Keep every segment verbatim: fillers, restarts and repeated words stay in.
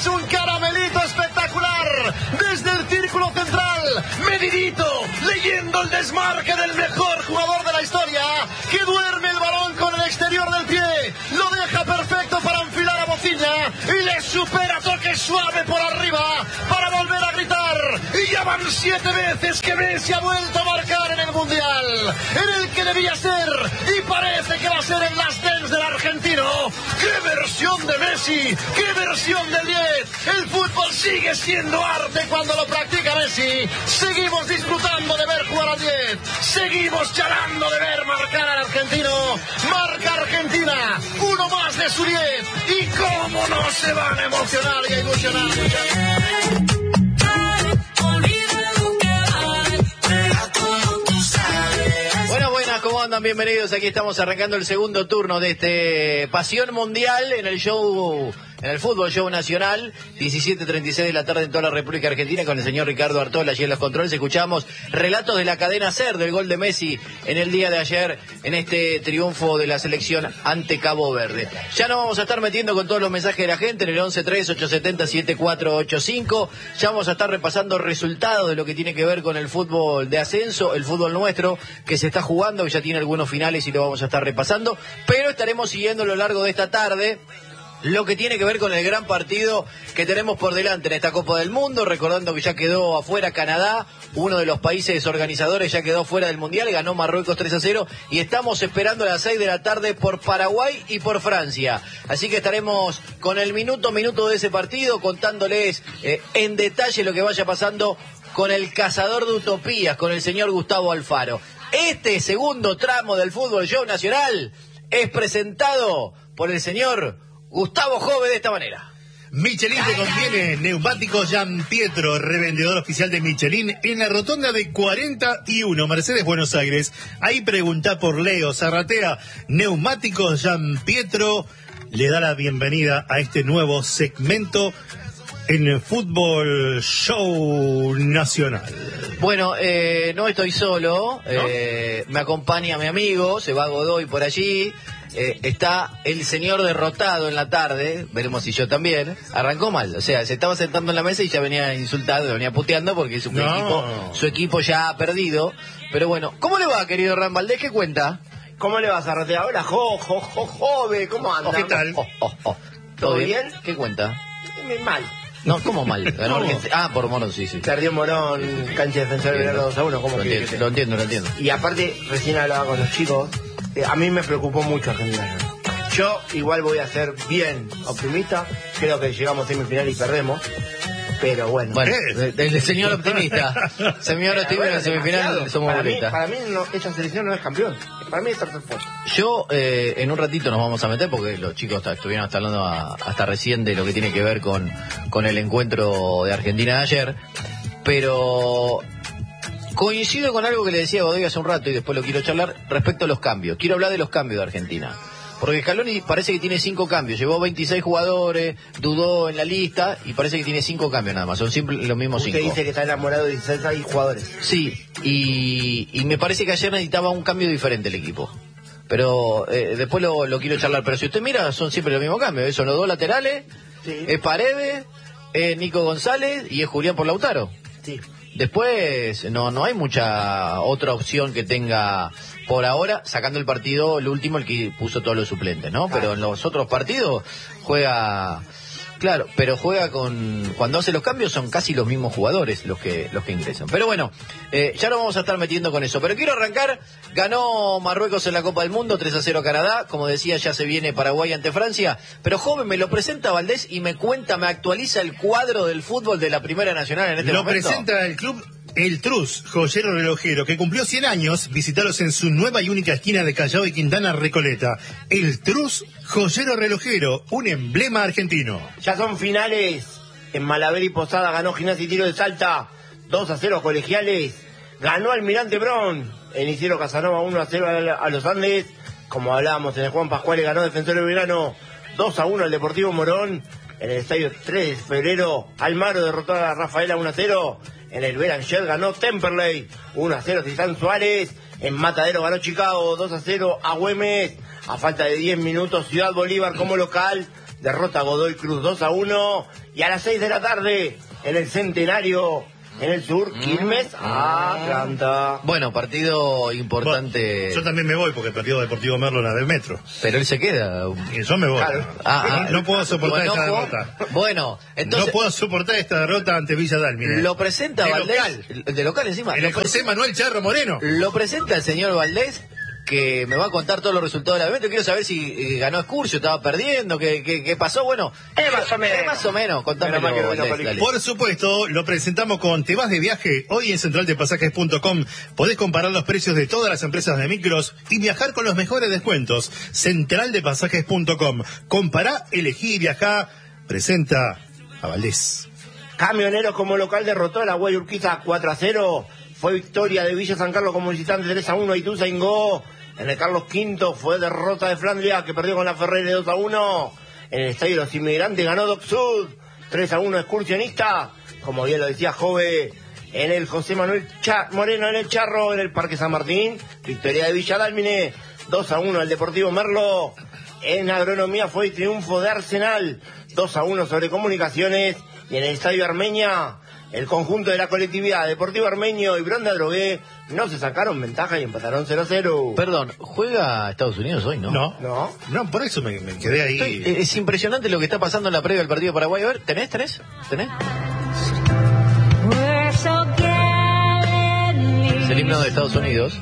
tenemos un caramelito espectacular desde el círculo central, medidito, leyendo el desmarque del mejor jugador de la historia, que duerme el balón con el exterior del pie, lo deja perfecto para enfilar a Bociña y le supera toque suave por arriba para volver a gritar. Y ya van siete veces que Messi ha vuelto a marcar en el Mundial, en el que debía ser, y parece que va a ser el last dance del argentino. ¡Qué versión de Messi! ¡Qué versión del diez! El fútbol sigue siendo arte cuando lo practica Messi. Seguimos disfrutando de ver jugar al diez. Seguimos charlando de ver marcar al argentino. Marca Argentina, uno más de su diez. ¿Y cómo no se van a emocionar y a ilusionar? Bueno, buenas, ¿cómo andan? Bienvenidos. Aquí estamos arrancando el segundo turno de este Pasión Mundial en el show, en el Fútbol Show Nacional, diecisiete treinta y seis de la tarde en toda la República Argentina, con el señor Ricardo Artola allí en los controles. Escuchamos relatos de la cadena SER del gol de Messi en el día de ayer, en este triunfo de la selección ante Cabo Verde. Ya nos vamos a estar metiendo con todos los mensajes de la gente en el once tres ocho siete cero siete cuatro ocho cinco. Ya vamos a estar repasando resultados de lo que tiene que ver con el fútbol de ascenso, el fútbol nuestro, que se está jugando, que ya tiene algunos finales y lo vamos a estar repasando. Pero estaremos siguiendo a lo largo de esta tarde lo que tiene que ver con el gran partido que tenemos por delante en esta Copa del Mundo, recordando que ya quedó afuera Canadá, uno de los países organizadores ya quedó fuera del Mundial, ganó Marruecos tres a cero, y estamos esperando a las seis de la tarde por Paraguay y por Francia. Así que estaremos con el minuto a minuto de ese partido, contándoles eh, en detalle lo que vaya pasando con el cazador de utopías, con el señor Gustavo Alfaro. Este segundo tramo del Fútbol Show Nacional es presentado por el señor Gustavo Jove de esta manera. Michelin te contiene neumáticos Gian Pietro, revendedor oficial de Michelin en la rotonda de cuarenta y uno, Mercedes, Buenos Aires. Ahí pregunta por Leo Zarratea. Neumáticos Gian Pietro le da la bienvenida a este nuevo segmento en el Fútbol Show Nacional. Bueno, eh, no estoy solo, ¿No? eh, me acompaña mi amigo, se va Godoy por allí. Eh, está el señor derrotado en la tarde, veremos si yo también. Arrancó mal, o sea, se estaba sentando en la mesa y ya venía insultando, venía puteando porque su, no. equipo, su equipo ya ha perdido. Pero bueno, ¿cómo le va, querido Ram Valdés? ¿Qué cuenta? ¿Cómo le vas a Zarratea? Hola, jo, jo, jo, jove, ¿cómo andas? ¿Qué tal? Oh, oh, oh. ¿Todo, ¿Todo bien? bien? ¿Qué cuenta? Mal. No, ¿cómo mal? Ganó ¿Cómo? Argentina. Ah, por Morón, sí, sí. Perdió Morón, cancha de Defensor de Belgrano dos a uno, ¿cómo Lo quiere entiendo, que lo sea? entiendo, lo entiendo. Y aparte, recién hablaba con los chicos, eh, a mí me preocupó mucho Argentina. Yo igual voy a ser bien optimista, creo que llegamos a semifinal y perdemos, pero bueno. Bueno, el, el señor optimista. Señor optimista en la semifinal somos para mí, boletas. para mí no, esta selección no es campeón, para mí es tercer puesto. Yo, eh, en un ratito nos vamos a meter, porque los chicos está, estuvieron hasta hablando a, hasta recién de lo que tiene que ver con, con el encuentro de Argentina de ayer, pero coincido con algo que le decía Godoy hace un rato y después lo quiero charlar respecto a los cambios. Quiero hablar de los cambios de Argentina. Porque Scaloni parece que tiene cinco cambios, llevó veintiséis jugadores, dudó en la lista y parece que tiene cinco cambios nada más, son siempre los mismos Usted cinco. dice que está enamorado de dieciséis jugadores. Sí, y, y me parece que ayer necesitaba un cambio diferente el equipo. Pero eh, después lo, lo quiero charlar. Pero si usted mira, son siempre los mismos cambios. Son los dos laterales, Sí. es Paredes, es Nico González y es Julián por Lautaro. Sí. Después no no hay mucha otra opción que tenga por ahora, sacando el partido, el último, el que puso todos los suplentes, ¿no? Pero en los otros partidos juega, claro, pero juega con, cuando hace los cambios son casi los mismos jugadores los que los que ingresan. Pero bueno, eh, ya nos vamos a estar metiendo con eso. Pero quiero arrancar, ganó Marruecos en la Copa del Mundo, tres a cero a Canadá, como decía, ya se viene Paraguay ante Francia, pero joven, me lo presenta Valdés y me cuenta, me actualiza el cuadro del fútbol de la Primera Nacional en este Lo momento. presenta el club El Truz, joyero relojero, que cumplió cien años. Visitalos en su nueva y única esquina de Callao y Quintana, Recoleta. El Truz, joyero relojero, un emblema argentino. Ya son finales. En Malaver y Posada ganó Gimnasia y Tiro de Salta dos a cero a Colegiales. Ganó Almirante Brown. En Isidro Casanova uno a cero a, a los Andes. Como hablábamos en el Juan Pascuales, ganó Defensor de Belgrano dos a uno al Deportivo Morón. En el estadio tres de febrero, Almagro derrotó a Rafaela uno a cero. En el Belanger ganó Temperley uno a cero Titán Suárez. En Matadero ganó Chicago dos a cero a Güemes. A falta de diez minutos, Ciudad Bolívar como local derrota a Godoy Cruz dos a uno. Y a las seis de la tarde, en el Centenario, en el sur, Quilmes, Atlanta. Bueno, partido importante. Bueno, yo también me voy porque el partido Deportivo Merlo era del Metro. Pero él se queda. Y yo me voy. Claro. Ah, ah, no puedo soportar bueno, esta no, derrota. Bueno, entonces. No puedo soportar esta derrota ante Villa Dálmine. Lo presenta de Valdés. local. De local encima. El Lo, José presen- Manuel Charro Moreno. lo presenta el señor Valdés, que me va a contar todos los resultados del evento. Quiero saber si eh, ganó Excursio, estaba perdiendo, qué, qué, qué pasó. Bueno, Eh, más o menos. eh, más o menos, contámelo, Menos mal que no Valdés, vino dale. Por supuesto, lo presentamos con Te vas de viaje. Hoy en central de pasajes punto com podés comparar los precios de todas las empresas de micros y viajar con los mejores descuentos. central de pasajes punto com. Compará, elegí y viajá. Presenta a Valdés. Camioneros como local derrotó a la Guayurquiza cuatro a cero. Fue victoria de Villa San Carlos como visitante tres a uno. Ituzaingó. En el Carlos Quinto fue derrota de Flandria, que perdió con la Ferrere dos a uno. En el Estadio de los Inmigrantes ganó Doc Sud tres a uno Excursionista. Como bien lo decía Jove, en el José Manuel Cha- Moreno en el Charro, en el Parque San Martín. Victoria de Villa Dálmine dos a uno el Deportivo Merlo. En Agronomía fue el triunfo de Arsenal dos a uno sobre Comunicaciones. Y en el Estadio Armenia, el conjunto de la colectividad Deportivo Armenio y Bronda Drogué no se sacaron ventaja y empataron cero a cero. Perdón, ¿juega Estados Unidos hoy, no? No, No. no, por eso me, me quedé ahí. Estoy- eh, es impresionante lo que está pasando en la previa del partido de Paraguay. A ver, ¿tenés, tenés? ¿Tenés? Es el himno de Estados Unidos.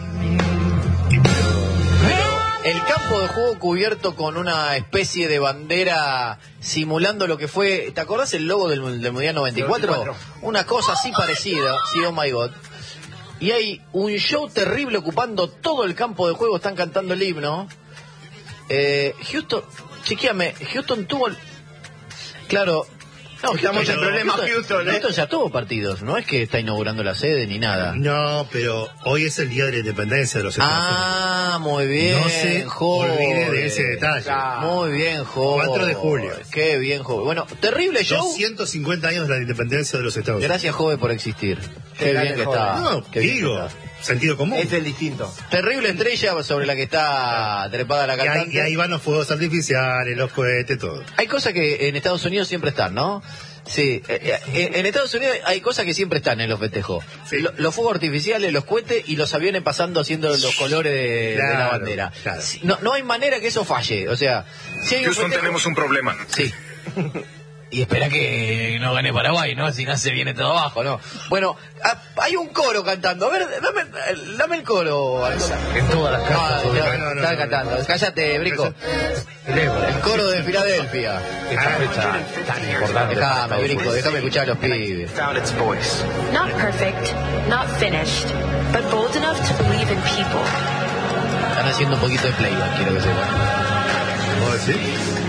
El campo de juego cubierto con una especie de bandera simulando lo que fue, ¿te acordás el logo del, del Mundial noventa y cuatro? noventa y cuatro. Una cosa así parecida, sí, oh my god. Y hay un show terrible ocupando todo el campo de juego, están cantando el himno. Eh, Houston, chequeame, Houston tuvo... el- Claro... No, Estamos en problemas, Houston, ¿eh? Houston ya tuvo partidos, no es que está inaugurando la sede ni nada. No, pero hoy es el día de la independencia de los Estados Unidos. Ah, muy bien, No se joven. olvide de ese detalle. Muy bien, joven. cuatro de julio. Qué bien, joven. Bueno, terrible show. doscientos cincuenta años de la independencia de los Estados Unidos. Gracias, joven, por existir. Qué Qué bien que grande, está. No, Qué bien digo, que está. sentido común. Es el distinto. Terrible estrella sobre la que está trepada la Y ahí, cantante. y ahí van los fuegos artificiales, los cohetes, todo. Hay cosas que en Estados Unidos siempre están, ¿no? Sí, eh, eh, en Estados Unidos hay cosas que siempre están en los festejos. Sí. Lo- los fuegos artificiales, los cohetes y los aviones pasando haciendo los colores de, de la Claro, bandera. claro. Sí, No, no hay manera que eso falle. O sea, si hay un Houston, festejo- tenemos un problema. Sí. Y espera que no gane Paraguay, ¿no? Si no se viene todo abajo, ¿no? Bueno, ah, hay un coro cantando. A ver, dame, dame el coro. En todas las casas. No, no, no, no, está no, cantando. no. Cállate, Brico. El coro de Filadelfia. Esta fecha tan importante. para Déjame, Estados Brico, Unidos. déjame escuchar a los pibes. Found its voice. Not perfect, not finished, but bold enough to believe in people. Están haciendo un poquito de playback, quiero que sepan. ¿Vos decís?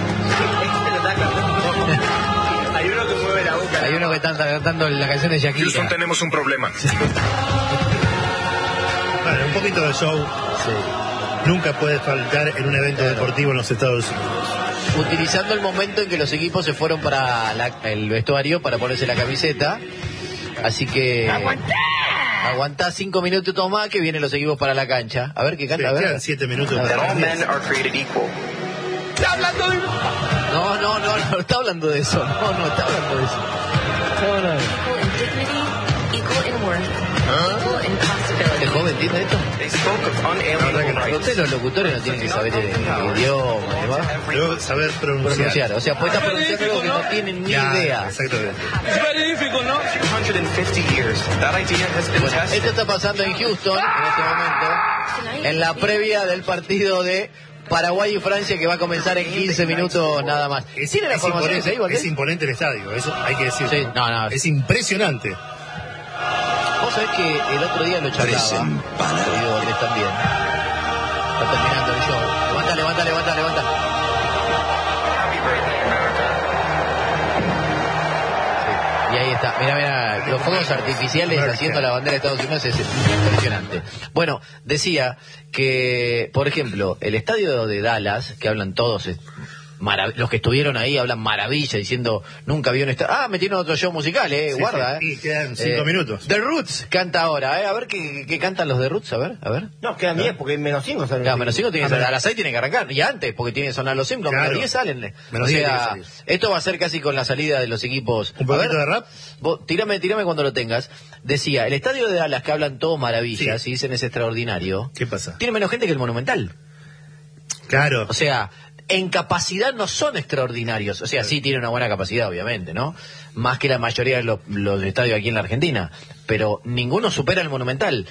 Hay uno que mueve la boca. Hay uno que está cantando la canción de Houston, Shakira. tenemos un problema. Bueno, un poquito de show nunca puede faltar en un evento deportivo en los Estados Unidos. Utilizando el momento en que los equipos se fueron para la- el vestuario para ponerse la camiseta. Así que... Aguantá cinco minutos más que vienen los equipos para la cancha. A ver qué Sí, canta, a ver. quedan siete minutos. A ver. That all men are created equal. No, no, no, no está hablando de eso. No, no está hablando de eso. No, no. Equal in dignity, equal in worth, equal in ¿El possibility. joven entiende esto? They spoke of unalienable rights. Ustedes los locutores no tienen que saber de idioma y demás. Luego saber pronunciar. Pronunciar. O sea, pues está pronunciando algo que no tienen ni Ya, idea. exactamente. two hundred fifty years. That idea has been Bueno, tested. esto está pasando en Houston en este momento, en la previa del partido de Paraguay y Francia que va a comenzar en quince minutos nada más. Es, ¿Tiene la es formación imponente, ahí, Valdés? es imponente el estadio, eso hay que decirlo. Sí, no, no. Es impresionante. Vos sabés que el otro día lo charlaba, querido Valdés también. Está terminando el show. Levanta, levanta, levanta, levanta. Sí, y ahí está. Mira, mira, los fuegos artificiales haciendo la bandera de Estados Unidos es impresionante. Bueno, decía que, por ejemplo, el estadio de Dallas, que hablan todos eh, marav- los que estuvieron ahí hablan maravilla, diciendo, nunca vio un estadio. Ah, metieron otro show musical, eh, Sí, guarda, sí. eh. Y quedan cinco Eh, minutos. The Roots canta ahora, eh, a ver qué, qué cantan los The Roots, a ver, a ver. No, quedan diez porque menos cinco salen. Claro, menos cinco tiene que Ah, ser, a las seis tiene que arrancar, y antes, porque tiene que sonar los cinco, Claro. menos diez salen. Menos o diez sea, tiene que salir. esto va a ser casi con la salida de los equipos. ¿Un A ver, poquito de rap? Vos, tírame, tírame cuando lo tengas. Decía, el estadio de Dallas, que hablan todos maravillas, Sí. y dicen es extraordinario, ¿Qué pasa? tiene menos gente que el Monumental. Claro. O sea, en capacidad no son extraordinarios. O sea, sí tiene una buena capacidad, obviamente, ¿no? Más que la mayoría de los, los estadios aquí en la Argentina. Pero ninguno supera el Monumental.